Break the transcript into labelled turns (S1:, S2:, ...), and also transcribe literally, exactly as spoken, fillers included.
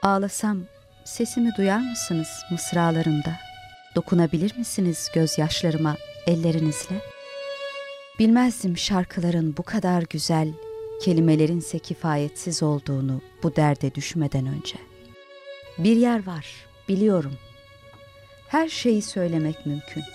S1: Ağlasam sesimi duyar mısınız mısralarımda? Dokunabilir misiniz gözyaşlarıma ellerinizle? Bilmezdim şarkıların bu kadar güzel, kelimelerinse kifayetsiz olduğunu bu derde düşmeden önce. Bir yer var, biliyorum. Her şeyi söylemek mümkün.